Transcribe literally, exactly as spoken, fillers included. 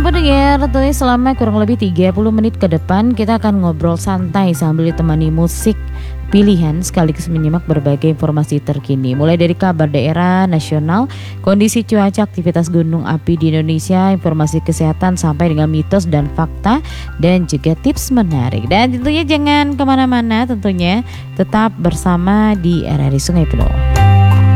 pendengar, tentunya selama kurang lebih tiga puluh menit ke depan kita akan ngobrol santai sambil ditemani musik pilihan sekaligus menyimak berbagai informasi terkini. Mulai dari kabar daerah, nasional, kondisi cuaca, aktivitas gunung api di Indonesia, informasi kesehatan sampai dengan mitos dan fakta dan juga tips menarik. Dan tentunya jangan kemana-mana, tentunya tetap bersama di R R I Sungai Penuh.